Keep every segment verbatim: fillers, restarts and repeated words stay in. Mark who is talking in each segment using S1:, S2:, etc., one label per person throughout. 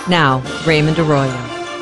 S1: Now, Raymond Arroyo.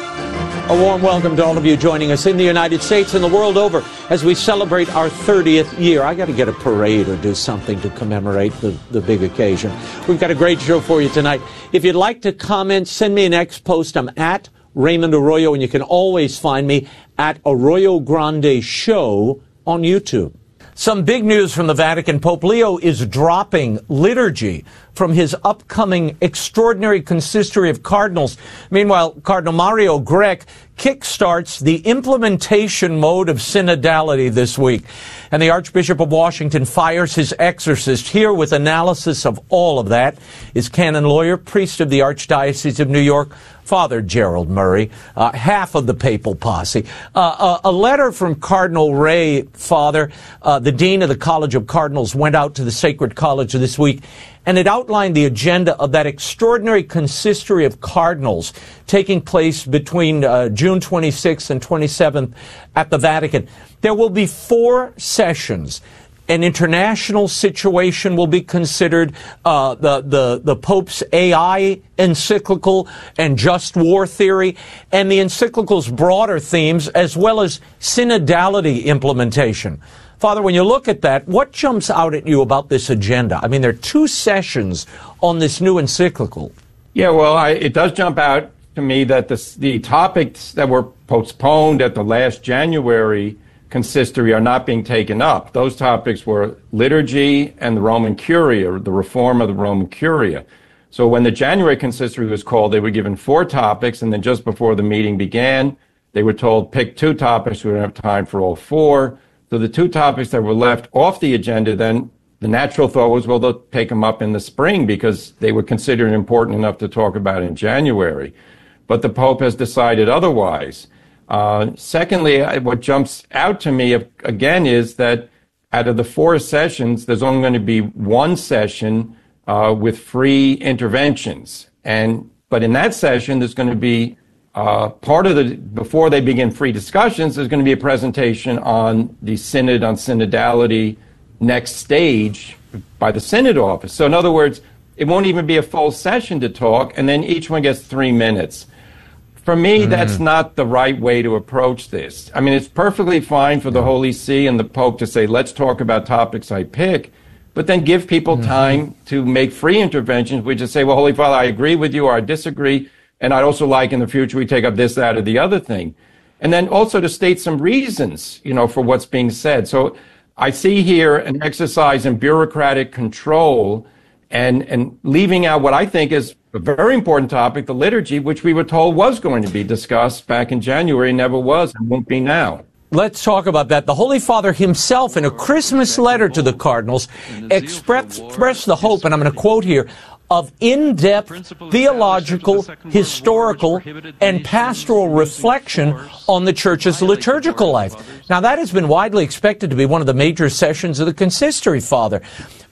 S2: A warm welcome to all of you joining us in the United States and the world over as we celebrate our thirtieth year. I got to get a parade or do something to commemorate the, the big occasion. We've got a great show for you tonight. If you'd like to comment, send me an X post. I'm at Raymond Arroyo, and you can always find me at Arroyo Grande Show on YouTube. Some big news from the Vatican. Pope Leo is dropping liturgy from his upcoming extraordinary consistory of cardinals. Meanwhile, Cardinal Mario Grech kickstarts the implementation mode of synodality this week. And the Archbishop of Washington fires his exorcist. Here with analysis of all of that is canon lawyer, priest of the Archdiocese of New York, Father Gerald Murray, uh, half of the papal posse. Uh, a, a letter from Cardinal Ray, Father, uh, the Dean of the College of Cardinals, went out to the Sacred College this week, and it outlined the agenda of that extraordinary consistory of cardinals taking place between uh, June twenty-sixth and twenty-seventh at the Vatican. There will be four sessions. An international situation will be considered, uh, the, the, the Pope's A I encyclical and just war theory, and the encyclical's broader themes, as well as synodality implementation. Father, when you look at that, what jumps out at you about this agenda? I mean, there are two sessions on this new encyclical.
S3: Yeah, well, I, it does jump out to me that the, the topics that were postponed at the last January consistory are not being taken up. Those topics were liturgy and the Roman Curia, the reform of the Roman Curia. So when the January consistory was called, they were given four topics, and then just before the meeting began, they were told, pick two topics. We don't have time for all four. So the two topics that were left off the agenda, then the natural thought was, well, they'll take them up in the spring because they were considered important enough to talk about in January. But the Pope has decided otherwise. Uh, secondly, what jumps out to me, again, is that out of the four sessions, there's only going to be one session uh, with free interventions. And but in that session, there's going to be uh, part of the, before they begin free discussions, there's going to be a presentation on the Synod on Synodality next stage by the Synod office. So in other words, it won't even be a full session to talk, and then each one gets three minutes. For me, that's not the right way to approach this. I mean, it's perfectly fine for the Holy See and the Pope to say, let's talk about topics I pick, but then give people mm-hmm. time to make free interventions. We just say, well, Holy Father, I agree with you or I disagree, and I'd also like in the future we take up this, that, or the other thing. And then also to state some reasons, you know, for what's being said. So I see here an exercise in bureaucratic control and, and leaving out what I think is a very important topic, the liturgy, which we were told was going to be discussed back in January, never was and won't be now.
S2: Let's talk about that. The Holy Father himself, in a Christmas letter to the cardinals, expressed, expressed the hope, and I'm going to quote here, of in-depth theological, historical, and pastoral reflection on the Church's liturgical life. Now, that has been widely expected to be one of the major sessions of the consistory, Father.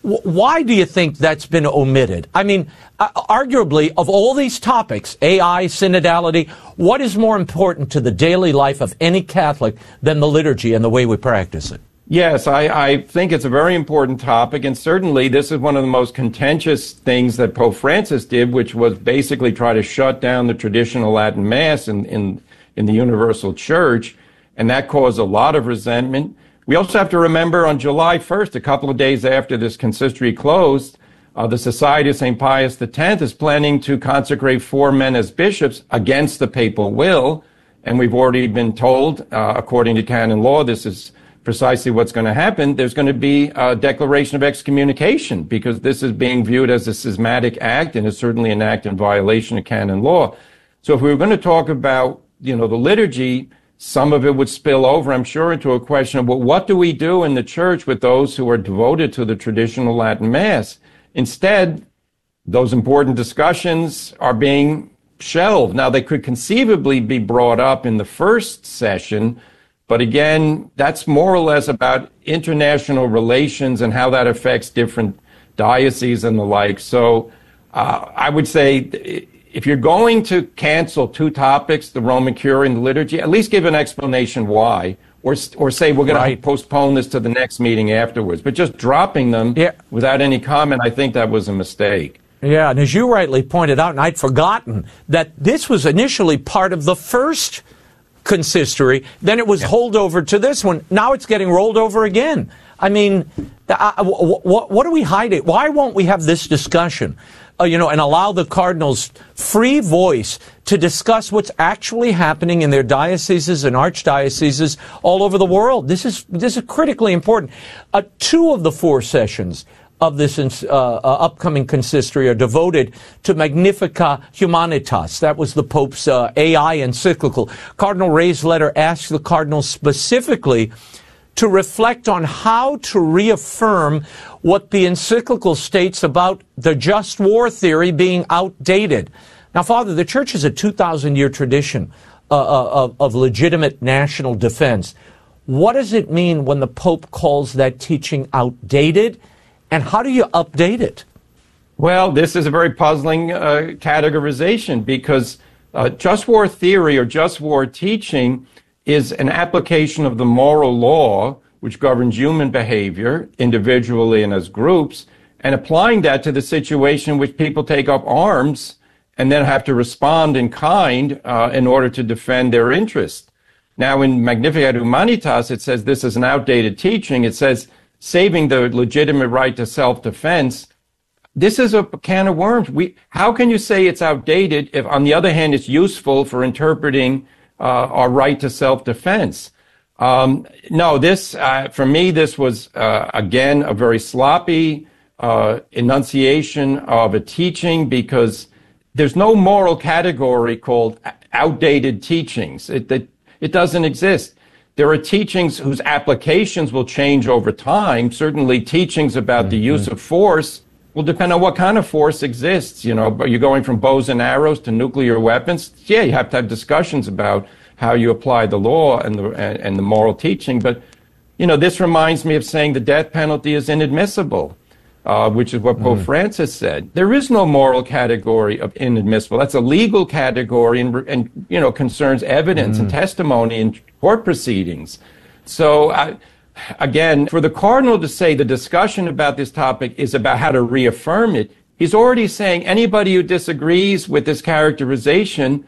S2: Why do you think that's been omitted? I mean, uh, arguably, of all these topics, A I, synodality, what is more important to the daily life of any Catholic than the liturgy and the way we practice it?
S3: Yes, I, I think it's a very important topic, and certainly this is one of the most contentious things that Pope Francis did, which was basically try to shut down the traditional Latin Mass in, in, in the Universal Church, and that caused a lot of resentment. We also have to remember on July first, a couple of days after this consistory closed, uh, the Society of Saint Pius the tenth is planning to consecrate four men as bishops against the papal will. And we've already been told, uh, according to canon law, this is precisely what's going to happen. There's going to be a declaration of excommunication because this is being viewed as a schismatic act and is certainly an act in violation of canon law. So if we were going to talk about, you know, the liturgy, some of it would spill over, I'm sure, into a question of, well, what do we do in the church with those who are devoted to the traditional Latin Mass? Instead, those important discussions are being shelved. Now, they could conceivably be brought up in the first session, but again, that's more or less about international relations and how that affects different dioceses and the like. So uh, I would say, if you're going to cancel two topics, the Roman Curia and the liturgy, at least give an explanation why, or or say we're going right. to postpone this to the next meeting afterwards. But just dropping them yeah. without any comment, I think that was a mistake.
S2: Yeah, and as you rightly pointed out, and I'd forgotten, that this was initially part of the first consistory, then it was yeah. rolled over to this one. Now it's getting rolled over again. I mean, uh, what, what are we hiding? Why won't we have this discussion, uh, you know, and allow the cardinals free voice to discuss what's actually happening in their dioceses and archdioceses all over the world? This is this is critically important. Uh, two of the four sessions of this uh, uh, upcoming consistory are devoted to Magnificat Humanitas. That was the Pope's uh, A I encyclical. Cardinal Ray's letter asks the cardinals specifically to reflect on how to reaffirm what the encyclical states about the just war theory being outdated. Now, Father, the Church has a two thousand year tradition uh, of, of legitimate national defense. What does it mean when the Pope calls that teaching outdated, and how do you update it?
S3: Well, this is a very puzzling uh, categorization, because uh, just war theory or just war teaching is an application of the moral law which governs human behavior individually and as groups, and applying that to the situation in which people take up arms and then have to respond in kind uh, in order to defend their interests. Now, in Magnificat Humanitas, it says this is an outdated teaching. It says saving the legitimate right to self-defense. This is a can of worms. We, how can you say it's outdated if, on the other hand, it's useful for interpreting uh, our right to self-defense? Um, no, this, uh, for me, this was, uh, again, a very sloppy uh, enunciation of a teaching, because there's no moral category called outdated teachings. It, it, it doesn't exist. There are teachings whose applications will change over time. Certainly teachings about mm-hmm. the use of force will depend on what kind of force exists. You know, you're going from bows and arrows to nuclear weapons. Yeah, you have to have discussions about how you apply the law and the, and, and the moral teaching. But, you know, this reminds me of saying the death penalty is inadmissible, uh, which is what mm-hmm. Pope Francis said. There is no moral category of inadmissible. That's a legal category and, and you know, concerns evidence mm-hmm. and testimony in court proceedings. So, I, again, for the cardinal to say the discussion about this topic is about how to reaffirm it, he's already saying anybody who disagrees with this characterization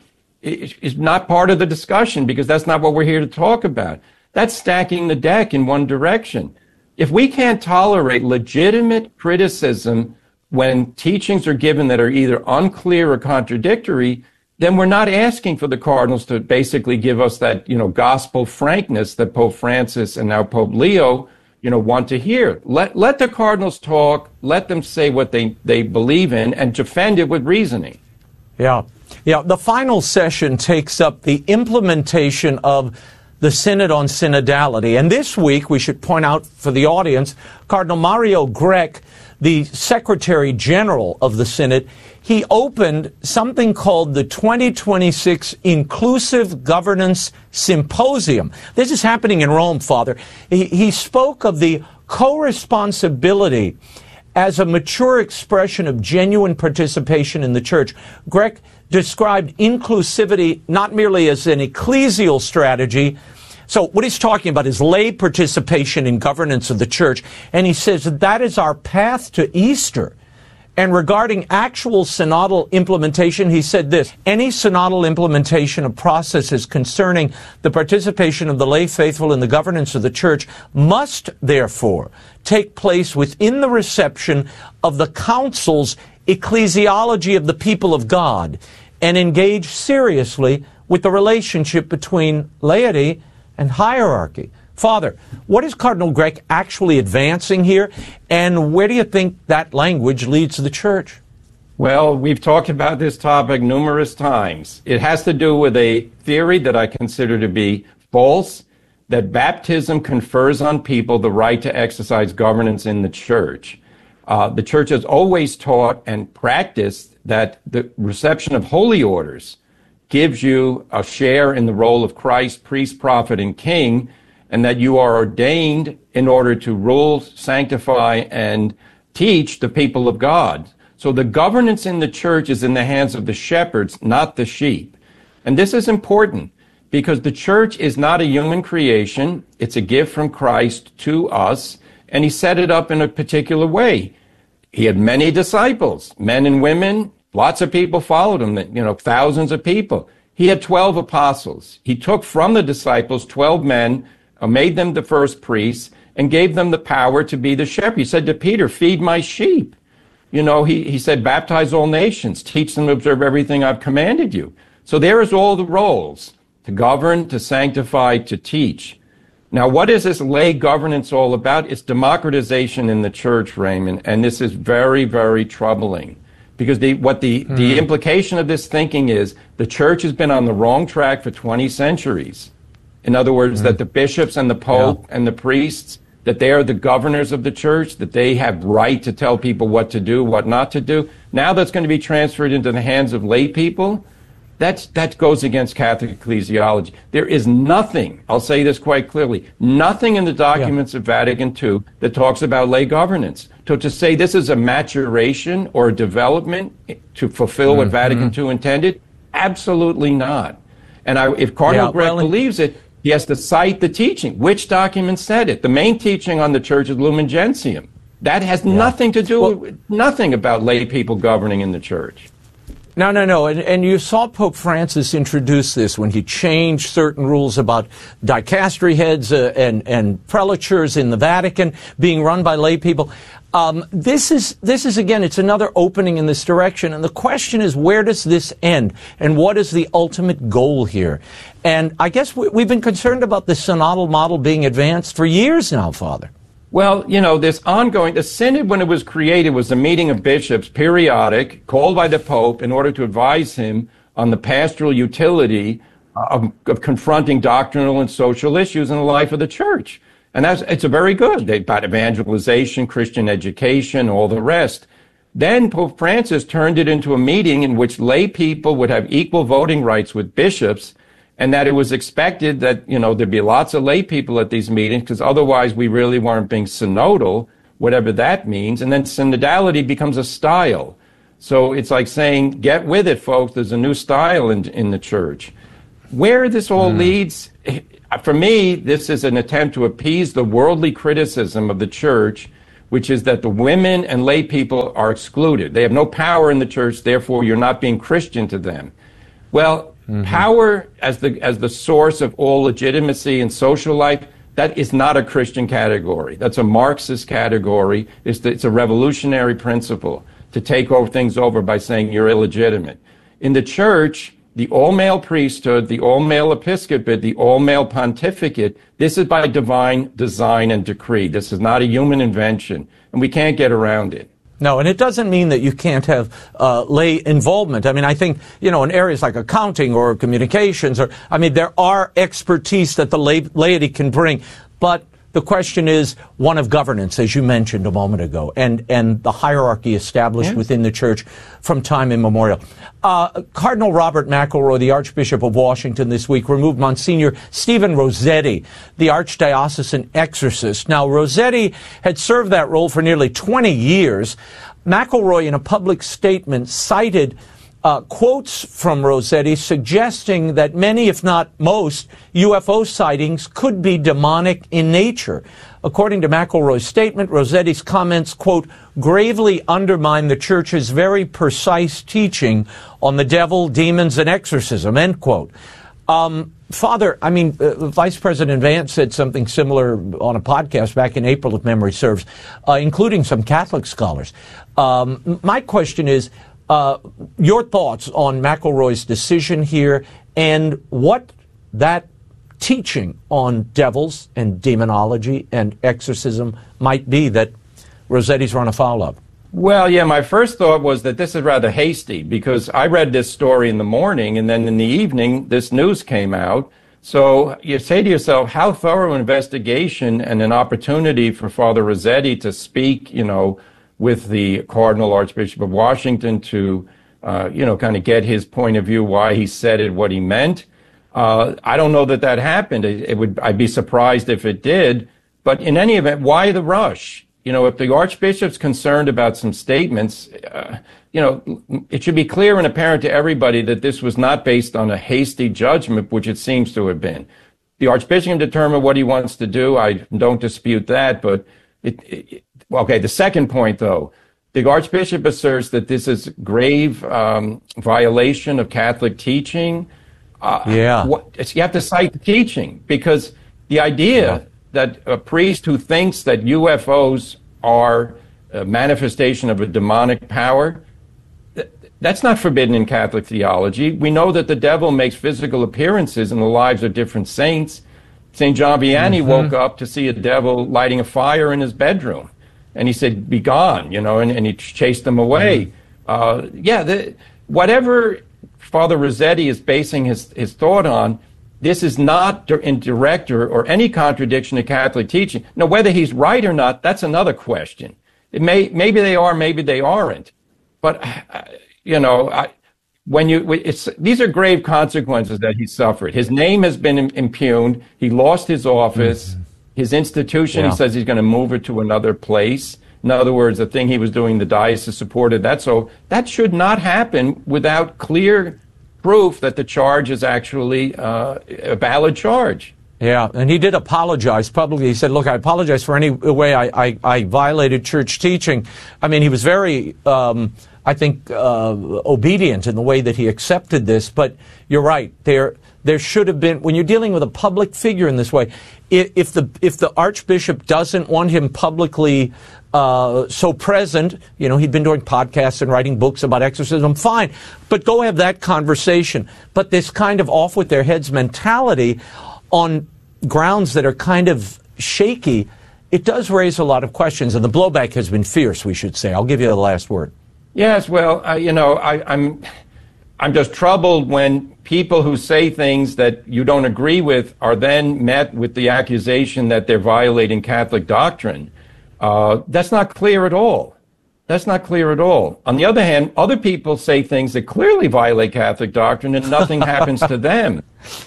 S3: is not part of the discussion, because that's not what we're here to talk about. That's stacking the deck in one direction. If we can't tolerate legitimate criticism when teachings are given that are either unclear or contradictory, then we're not asking for the cardinals to basically give us that, you know, gospel frankness that Pope Francis and now Pope Leo, you know, want to hear. Let, let the cardinals talk, let them say what they, they believe in, and defend it with reasoning.
S2: Yeah. Yeah. The final session takes up the implementation of the Synod on Synodality. And this week, we should point out for the audience, Cardinal Mario Grech, the Secretary General of the Synod, he opened something called the twenty twenty-six Inclusive Governance Symposium. This is happening in Rome, Father. He, he spoke of the co-responsibility as a mature expression of genuine participation in the Church. Grech described inclusivity not merely as an ecclesial strategy. So what he's talking about is lay participation in governance of the Church. And he says that that is our path to Easter. And regarding actual synodal implementation, he said this: any synodal implementation of processes concerning the participation of the lay faithful in the governance of the Church must, therefore, take place within the reception of the Council's ecclesiology of the people of God, and engage seriously with the relationship between laity and hierarchy. Father, what is Cardinal Grech actually advancing here, and where do you think that language leads the Church?
S3: Well, we've talked about this topic numerous times. It has to do with a theory that I consider to be false, that baptism confers on people the right to exercise governance in the Church. Uh, the Church has always taught and practiced that the reception of holy orders gives you a share in the role of Christ, priest, prophet, and king, and that you are ordained in order to rule, sanctify, and teach the people of God. So the governance in the Church is in the hands of the shepherds, not the sheep. And this is important because the Church is not a human creation. It's a gift from Christ to us, and he set it up in a particular way. he had many disciples, men and women. Lots of people followed him, you know, thousands of people. He had twelve apostles. He took from the disciples twelve men, uh, made them the first priests, and gave them the power to be the shepherd. He said to Peter, feed my sheep. You know, he, he said, baptize all nations, teach them to observe everything I've commanded you. So there is all the roles, to govern, to sanctify, to teach. Now, what is this lay governance all about? It's democratization in the church, Raymond, and this is very, very troubling. Because the, what the, mm. the implication of this thinking is the church has been on the wrong track for twenty centuries. In other words, mm. that the bishops and the pope yeah. and the priests, that they are the governors of the church, that they have right to tell people what to do, what not to do. Now that's going to be transferred into the hands of lay people. That's, that goes against Catholic ecclesiology. There is nothing, I'll say this quite clearly, nothing in the documents yeah. of Vatican Two that talks about lay governance. So to say this is a maturation or a development to fulfill mm-hmm. what Vatican Two intended, absolutely not. And I, if Cardinal yeah, Grech well, believes it, he has to cite the teaching. Which document said it? The main teaching on the church is Lumen Gentium. That has yeah. nothing to do well, with, nothing about lay people governing in the church.
S2: No, no, no. And, and you saw Pope Francis introduce this when he changed certain rules about dicastery heads uh, and, and prelatures in the Vatican being run by lay people. Um, this is, this is, again, it's another opening in this direction. And the question is, where does this end? And what is the ultimate goal here? And I guess we, we've been concerned about the synodal model being advanced for years now, Father.
S3: Well, you know, this ongoing, the synod, when it was created, was a meeting of bishops, periodic, called by the Pope in order to advise him on the pastoral utility of, of confronting doctrinal and social issues in the life of the church. And that's, it's a very good. They about evangelization, Christian education, all the rest. Then Pope Francis turned it into a meeting in which lay people would have equal voting rights with bishops, and that it was expected that, you know, there'd be lots of lay people at these meetings because otherwise we really weren't being synodal, whatever that means. And then synodality becomes a style. So it's like saying, get with it, folks. There's a new style in, in the church. Where this all mm. leads, for me, this is an attempt to appease the worldly criticism of the church, which is that the women and lay people are excluded. They have no power in the church, therefore you're not being Christian to them. Well, Mm-hmm. power as the as the source of all legitimacy in social life, that is not a Christian category. That's a Marxist category. It's, the, it's a revolutionary principle to take over things over by saying you're illegitimate. In the church, the all-male priesthood, the all-male episcopate, the all-male pontificate, this is by divine design and decree. This is not a human invention, and we can't get around it.
S2: No, and it doesn't mean that you can't have uh, lay involvement. I mean, I think, you know, in areas like accounting or communications, or, I mean, there are expertise that the lay, laity can bring. But the question is one of governance, as you mentioned a moment ago, and, and the hierarchy established yeah. within the church from time immemorial. Uh, Cardinal Robert McElroy, the Archbishop of Washington this week, removed Monsignor Stephen Rossetti, the archdiocesan exorcist. Now, Rossetti had served that role for nearly twenty years. McElroy, in a public statement, cited Uh, quotes from Rossetti suggesting that many, if not most, U F O sightings could be demonic in nature. According to McElroy's statement, Rossetti's comments, quote, gravely undermine the Church's very precise teaching on the devil, demons, and exorcism, end quote. Um, Father, I mean, uh, Vice President Vance said something similar on a podcast back in April, if memory serves, uh, including some Catholic scholars. Um, my question is, Uh, your thoughts on McElroy's decision here and what that teaching on devils and demonology and exorcism might be that Rossetti's run afoul of?
S3: Well, yeah, my first thought was that this is rather hasty because I read this story in the morning and then in the evening this news came out. So you say to yourself, how thorough investigation and an opportunity for Father Rossetti to speak, you know, with the Cardinal Archbishop of Washington to, uh, you know, kind of get his point of view, why he said it, what he meant. Uh, I don't know that that happened. It, it would, I'd be surprised if it did. But in any event, why the rush? You know, if the Archbishop's concerned about some statements, uh, you know, it should be clear and apparent to everybody that this was not based on a hasty judgment, which it seems to have been. The Archbishop can determine what he wants to do. I don't dispute that, but it, it Okay, the second point, though, The Archbishop asserts that this is grave um, violation of Catholic teaching. Uh,
S2: yeah.
S3: What, you have to cite the teaching, because the idea yeah. that a priest who thinks that U F Os are a manifestation of a demonic power, th- that's not forbidden in Catholic theology. We know that the devil makes physical appearances in the lives of different saints. Saint John Vianney mm-hmm. woke up to see a devil lighting a fire in his bedroom. And he said, "Be gone," you know, and, and he chased them away. Mm-hmm. Uh, yeah, the, whatever Father Rossetti is basing his, his thought on, this is not in direct or, or any contradiction to Catholic teaching. Now, whether he's right or not, that's another question. It may, maybe they are, maybe they aren't. But, uh, you know, I, when you, it's, these are grave consequences that he suffered. His name has been impugned. He lost his office. Mm-hmm. His institution, yeah. he says he's going to move it to another place. In other words, the thing he was doing, the diocese supported that. So that should not happen without clear proof that the charge is actually uh, a valid charge.
S2: Yeah, and he did apologize publicly. He said, look, I apologize for any way I, I, I violated church teaching. I mean, he was very, um, I think, uh, obedient in the way that he accepted this. But you're right. There there should have been, when you're dealing with a public figure in this way, if the if the Archbishop doesn't want him publicly uh, so present, you know, he'd been doing podcasts and writing books about exorcism, fine. But go have that conversation. But this kind of off with their heads mentality on grounds that are kind of shaky, it does raise a lot of questions. And the blowback has been fierce, we should say. I'll give you the last word.
S3: Yes, well, uh, you know, I, I'm... I'm just troubled when people who say things that you don't agree with are then met with the accusation that they're violating Catholic doctrine. Uh, that's not clear at all. That's not clear at all. On the other hand, other people say things that clearly violate Catholic doctrine and nothing happens to them.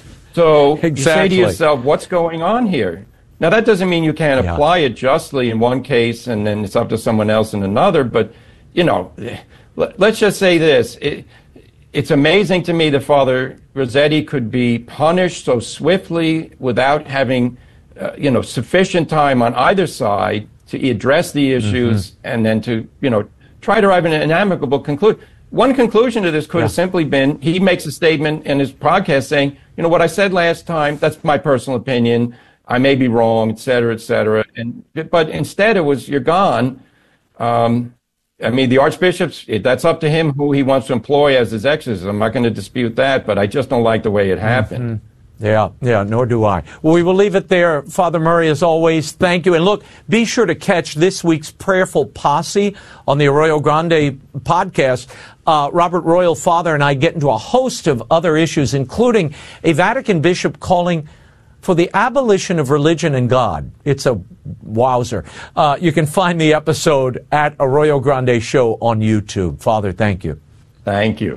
S3: So exactly. You say to yourself, what's going on here? Now, that doesn't mean you can't yeah. apply it justly in one case and then it's up to someone else in another. But, you know, let's just say this. It, It's amazing to me that Father Rossetti could be punished so swiftly without having, uh, you know, sufficient time on either side to address the issues mm-hmm. and then to, you know, try to arrive at an amicable conclusion. One conclusion to this could yeah. have simply been, he makes a statement in his podcast saying, you know, what I said last time, that's my personal opinion. I may be wrong, et cetera, et cetera. And, but instead it was, you're gone. Um, I mean, the Archbishop's, that's up to him who he wants to employ as his exorcist. I'm not going to dispute that, but I just don't like the way it happened.
S2: Mm-hmm. Yeah, yeah, nor do I. Well, we will leave it there. Father Murray, as always, thank you. And look, be sure to catch this week's Prayerful Posse on the Arroyo Grande podcast. Uh, Robert Royal, Father, and I get into a host of other issues, including a Vatican bishop calling for the abolition of religion and God. It's a wowzer. Uh, you can find the episode at Arroyo Grande Show on YouTube. Father, thank you.
S3: Thank you.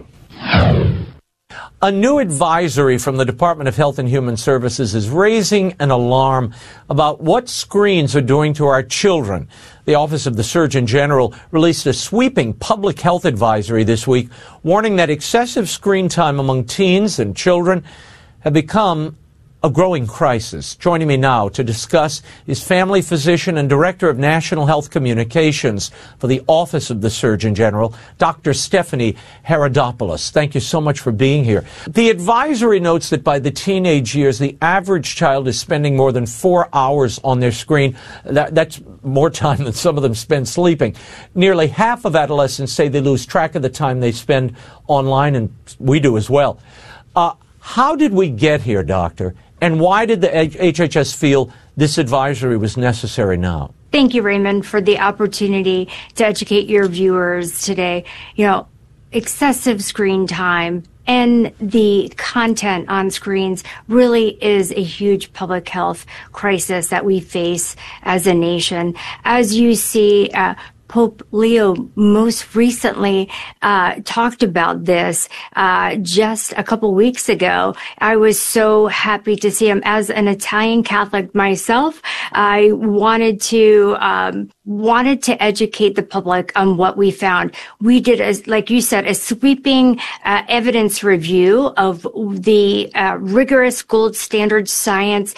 S2: A new advisory from the Department of Health and Human Services is raising an alarm about what screens are doing to our children. The Office of the Surgeon General released a sweeping public health advisory this week, warning that excessive screen time among teens and children have become a growing crisis. Joining me now to discuss is family physician and director of National Health Communications for the Office of the Surgeon General, Doctor Stephanie Herodopoulos. Thank you so much for being here. The advisory notes that by the teenage years, the average child is spending more than four hours on their screen. That, that's more time than some of them spend sleeping. Nearly half of adolescents say they lose track of the time they spend online, and we do as well. Uh, how did we get here, Doctor? And why did the H H S feel this advisory was necessary now?
S1: Thank you, Raymond, for the opportunity to educate your viewers today. You know, excessive screen time and the content on screens really is a huge public health crisis that we face as a nation. As you see, uh, Pope Leo most recently uh, talked about this uh, just a couple weeks ago. I was so happy to see him. As an Italian Catholic myself, I wanted to um, wanted to educate the public on what we found. We did, a, like you said, a sweeping uh, evidence review of the uh, rigorous gold standard science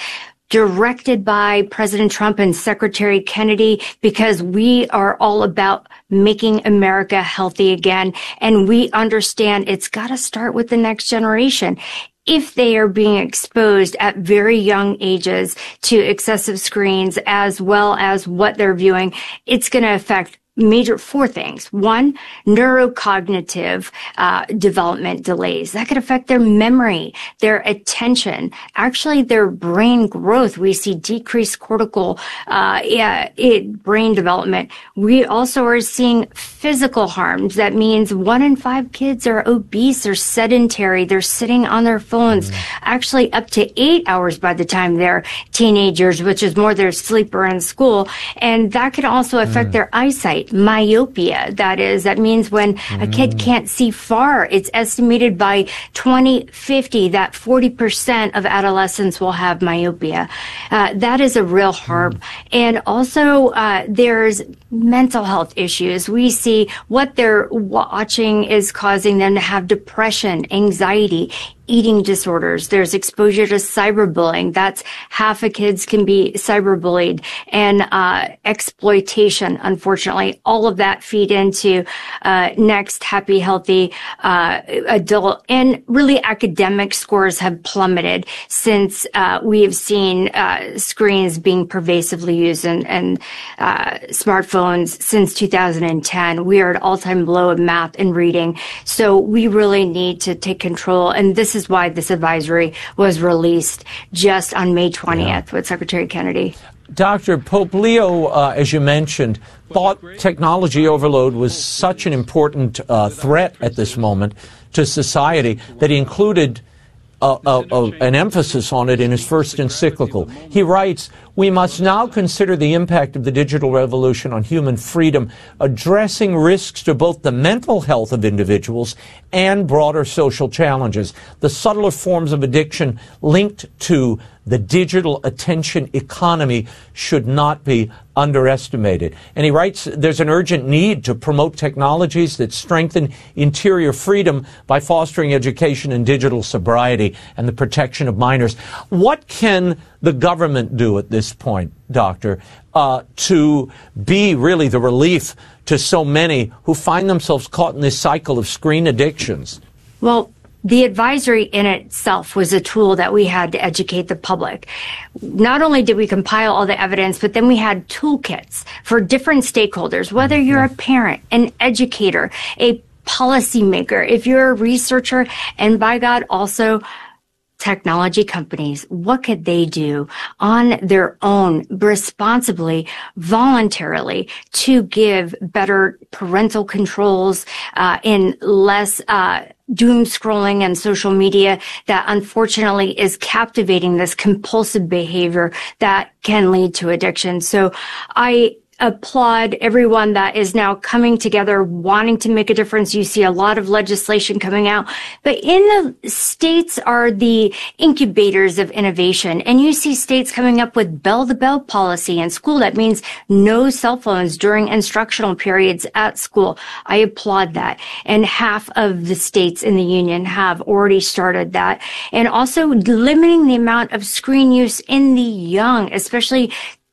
S1: directed by President Trump and Secretary Kennedy, because we are all about making America healthy again. And we understand it's got to start with the next generation. If they are being exposed at very young ages to excessive screens, as well as what they're viewing, it's going to affect major four things. One, neurocognitive uh, development delays. That could affect their memory, their attention, actually their brain growth. We see decreased cortical uh, yeah, it, brain development. We also are seeing physical harms. That means one in five kids are obese or sedentary. They're sitting on their phones, mm. actually up to eight hours by the time they're teenagers, which is more their sleep or in school. And that could also affect mm. their eyesight. Myopia, that is. That means when mm. a kid can't see far. It's estimated by twenty fifty that forty percent of adolescents will have myopia. Uh, that is a real harm. Mm. And also, uh, there's mental health issues. We see what they're watching is causing them to have depression, anxiety, eating disorders. There's exposure to cyberbullying. That's half of kids can be cyberbullied, and uh, exploitation, unfortunately. All of that feed into uh, next happy, healthy uh, adult. And really, academic scores have plummeted since uh, we have seen uh, screens being pervasively used and, and uh, smartphones since two thousand ten. We are at all-time low of math and reading. So we really need to take control. And this is why this advisory was released just on May twentieth yeah. with Secretary Kennedy.
S2: Doctor Pope Leo, uh, as you mentioned, thought technology overload was such an important uh, threat at this moment to society that he included Uh, uh, uh, an emphasis on it in his first encyclical. He writes, "We must now consider the impact of the digital revolution on human freedom, addressing risks to both the mental health of individuals and broader social challenges. The subtler forms of addiction linked to the digital attention economy should not be underestimated." And he writes, there's an urgent need to promote technologies that strengthen interior freedom by fostering education in digital sobriety and the protection of minors. What can the government do at this point, Doctor, uh, to be really the relief to so many who find themselves caught in this cycle of screen addictions?
S1: Well, the advisory in itself was a tool that we had to educate the public. Not only did we compile all the evidence, but then we had toolkits for different stakeholders, whether you're a parent, an educator, a policymaker, if you're a researcher, and by God, also technology companies. What could they do on their own, responsibly, voluntarily, to give better parental controls uh, in less uh doom scrolling and social media that unfortunately is captivating this compulsive behavior that can lead to addiction. So I applaud everyone that is now coming together, wanting to make a difference. You see a lot of legislation coming out, but in the states are the incubators of innovation. And you see states coming up with bell-to-bell policy in school. That means no cell phones during instructional periods at school. I applaud that. And half of the states in the union have already started that. And also limiting the amount of screen use in the young, especially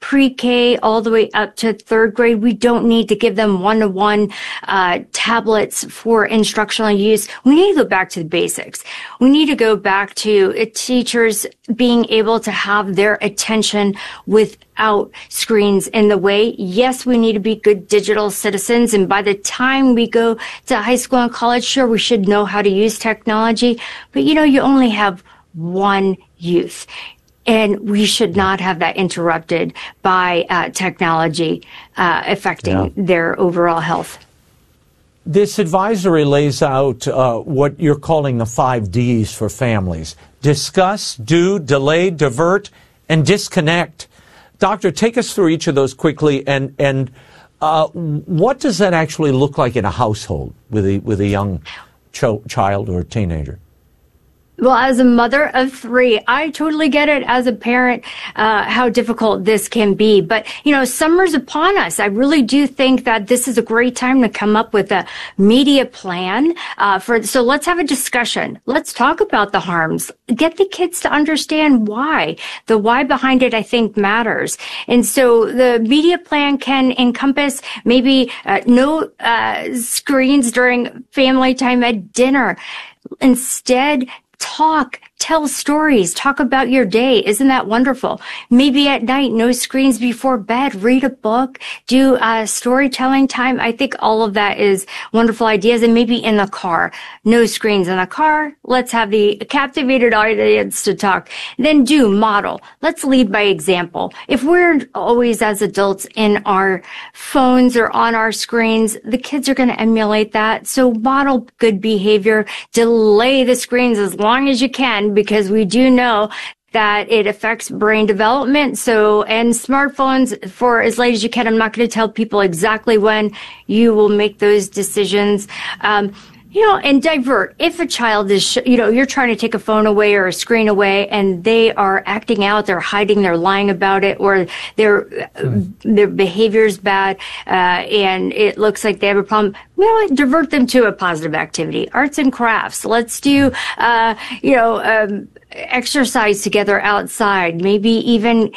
S1: pre-K all the way up to third grade. We don't need to give them one-to-one uh, tablets for instructional use. We need to go back to the basics. We need to go back to uh, teachers being able to have their attention without screens in the way. Yes, we need to be good digital citizens. And by the time we go to high school and college, sure, we should know how to use technology. But, you know, you only have one youth. And we should not have that interrupted by uh, technology uh, affecting yeah. their overall health.
S2: This advisory lays out uh, what you're calling the five Ds for families: discuss, do, delay, divert, and disconnect. Doctor, take us through each of those quickly, and and uh, what does that actually look like in a household with a with a young ch- child or teenager?
S1: Well, as a mother of three, I totally get it as a parent, uh, how difficult this can be. But, you know, summer's upon us. I really do think that this is a great time to come up with a media plan, uh, for, so let's have a discussion. Let's talk about the harms. Get the kids to understand why. The why behind it, I think, matters. And so the media plan can encompass maybe, uh, no, uh, screens during family time at dinner. Instead, talk, tell stories, talk about your day. Isn't that wonderful? Maybe at night, no screens before bed, read a book, do uh, storytelling time. I think all of that is wonderful ideas. And maybe in the car, no screens in the car. Let's have the captivated audience to talk. Then do model. Let's lead by example. If we're always as adults in our phones or on our screens, the kids are going to emulate that. So model good behavior, delay the screens as long as you can, because we do know that it affects brain development. So, and smartphones for as late as you can. I'm not going to tell people exactly when you will make those decisions. Um, You know, and divert. If a child is, sh- you know, you're trying to take a phone away or a screen away and they are acting out, they're hiding, they're lying about it, or their mm. their behavior's bad, uh, and it looks like they have a problem, you know what, divert them to a positive activity. Arts and crafts. Let's do, uh, you know, um, exercise together outside. Maybe even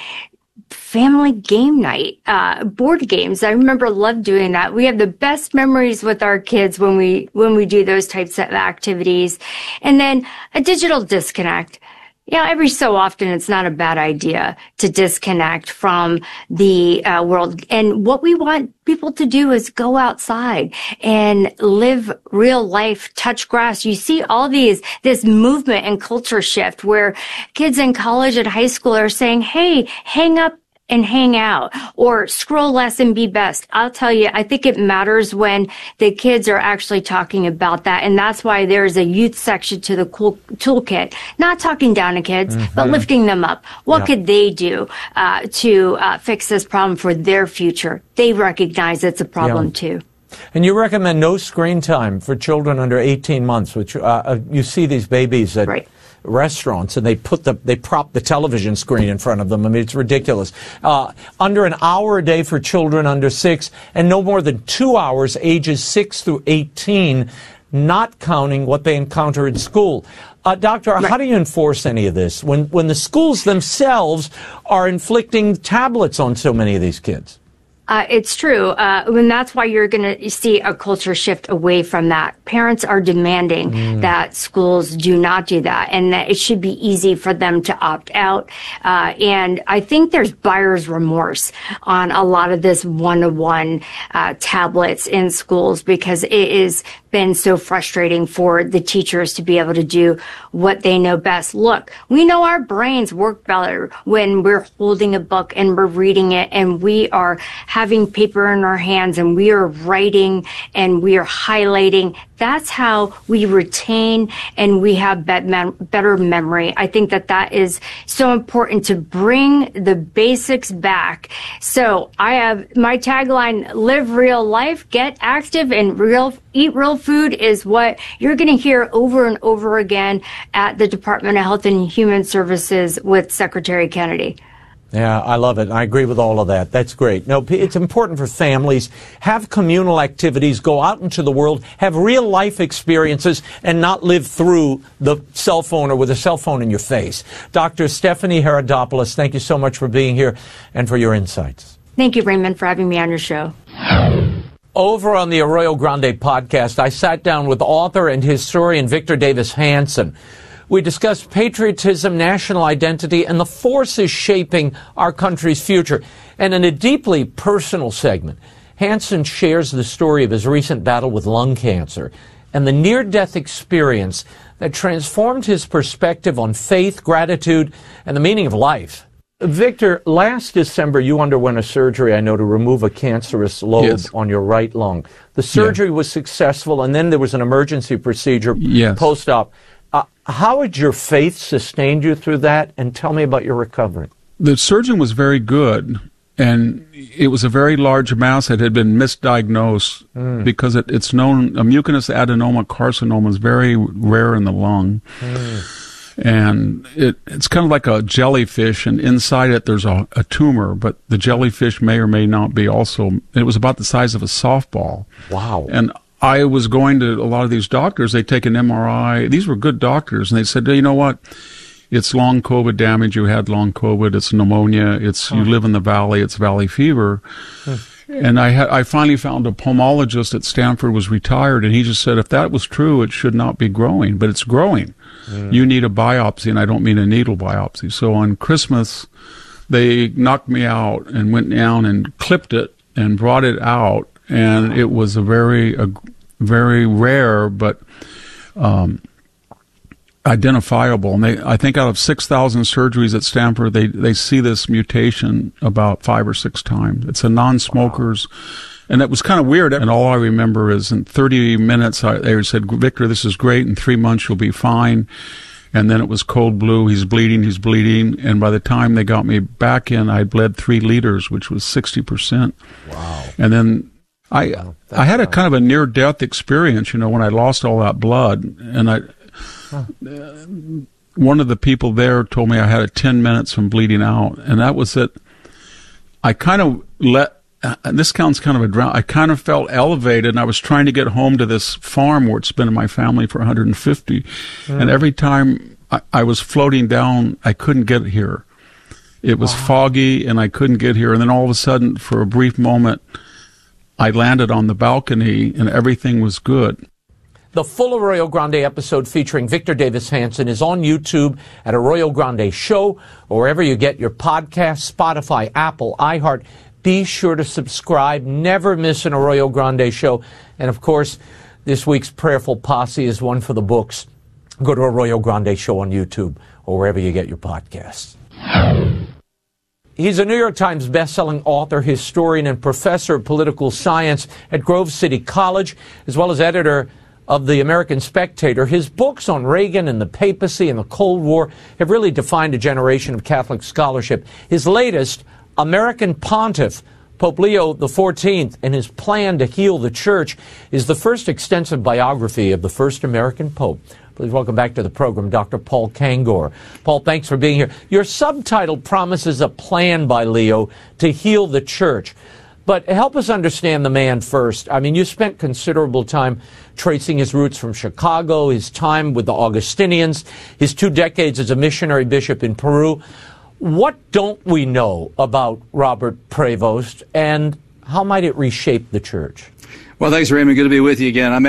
S1: family game night, uh, board games. I remember love doing that. We have the best memories with our kids when we, when we do those types of activities. And then a digital disconnect. Yeah, every so often it's not a bad idea to disconnect from the uh, world. And what we want people to do is go outside and live real life, touch grass. You see all these, this movement and culture shift where kids in college and high school are saying, hey, hang up and hang out, or scroll less and be best. I'll tell you, I think it matters when the kids are actually talking about that. And that's why there's a youth section to the cool toolkit, not talking down to kids, mm-hmm. but lifting them up. What yeah. could they do uh, to uh, fix this problem for their future? They recognize it's a problem yeah. too.
S2: And you recommend no screen time for children under eighteen months, which uh, you see these babies at right. restaurants, and they put the they prop the television screen in front of them. I mean, it's ridiculous. Uh, under an hour a day for children under six, and no more than two hours ages six through eighteen, not counting what they encounter in school. Uh, Doctor, right. how do you enforce any of this when when the schools themselves are inflicting tablets on so many of these kids?
S1: Uh, it's true. Uh, and that's why you're going to see a culture shift away from that. Parents are demanding mm. that schools do not do that, and that it should be easy for them to opt out. Uh, and I think there's buyer's remorse on a lot of this one-to-one uh, tablets in schools, because it has been so frustrating for the teachers to be able to do what they know best. Look, we know our brains work better when we're holding a book and we're reading it, and we are having paper in our hands and we are writing and we are highlighting. That's how we retain and we have better memory. I think that that is so important, to bring the basics back. So I have my tagline, live real life, get active, and real eat real food is what you're going to hear over and over again at the Department of Health and Human Services with Secretary Kennedy.
S2: Yeah, I love it. I agree with all of that. That's great. No, it's important for families. Have communal activities, go out into the world, have real life experiences, and not live through the cell phone or with a cell phone in your face. Doctor Stephanie Herodopoulos, thank you so much for being here and for your insights.
S1: Thank you, Raymond, for having me on your show.
S2: Over on the Arroyo Grande podcast, I sat down with author and historian Victor Davis Hanson. We discussed patriotism, national identity, and the forces shaping our country's future. And in a deeply personal segment, Hanson shares the story of his recent battle with lung cancer and the near-death experience that transformed his perspective on faith, gratitude, and the meaning of life. Victor, last December you underwent a surgery, I know, to remove a cancerous lobe yes. on your right lung. The surgery yeah. was successful, and then there was an emergency procedure yes. post-op. Uh, how had your faith sustained you through that? And tell me about your recovery.
S4: The surgeon was very good, and it was a very large mass that had been misdiagnosed mm. because it, it's known, a mucinous adenoma carcinoma is very rare in the lung. Mm. And it, it's kind of like a jellyfish, and inside it there's a, a tumor, but the jellyfish may or may not be also, it was about the size of a softball.
S2: Wow.
S4: And I was going to a lot of these doctors, they take an M R I. These were good doctors, and they said, you know what? It's long COVID damage. You had long COVID. It's pneumonia. It's, you live in the valley. It's valley fever. And I had, I finally found a pulmonologist at Stanford, was retired, and he just said, if that was true, it should not be growing, but it's growing. Mm. You need a biopsy, and I don't mean a needle biopsy. So on Christmas, they knocked me out and went down and clipped it and brought it out, and it was a very, a very rare, but, um, identifiable. And they, I think out of six thousand surgeries at Stanford, they, they see this mutation about five or six times. It's a non-smokers. Wow. And it was kind of weird. And all I remember is in thirty minutes, I, they said, Victor, this is great. In three months, you'll be fine. And then it was cold blue. He's bleeding. He's bleeding. And by the time they got me back in, I bled three liters, which was sixty percent.
S2: Wow.
S4: And then I, wow, I had a kind of a near-death experience, you know, when I lost all that blood. And I, Huh. one of the people there told me I had a ten minutes from bleeding out, and that was it. I kind of let, and this sounds kind of a drown, I kind of felt elevated, and I was trying to get home to this farm where it's been in my family for one hundred fifty, mm. and every time I, I was floating down, I couldn't get here. It was wow. foggy, and I couldn't get here, and then all of a sudden, for a brief moment, I landed on the balcony, and everything was good.
S2: The full Arroyo Grande episode featuring Victor Davis Hanson is on YouTube at Arroyo Grande Show, or wherever you get your podcasts, Spotify, Apple, iHeart. Be sure to subscribe. Never miss an Arroyo Grande Show. And, of course, this week's Prayerful Posse is one for the books. Go to Arroyo Grande Show on YouTube or wherever you get your podcasts. He's a New York Times bestselling author, historian, and professor of political science at Grove City College, as well as editor of the American Spectator. His books on Reagan and the papacy and the Cold War have really defined a generation of Catholic scholarship. His latest, American Pontiff, Pope Leo the fourteenth, and his plan to heal the church, is the first extensive biography of the first American Pope. Please welcome back to the program Doctor Paul Kengor. Paul, thanks for being here. Your subtitle promises a plan by Leo to heal the church. But help us understand the man first. I mean, you spent considerable time tracing his roots from Chicago, his time with the Augustinians, his two decades as a missionary bishop in Peru. What don't we know about Robert Prevost, and how might it reshape the church?
S5: Well, thanks, Raymond. Good to be with you again. I'm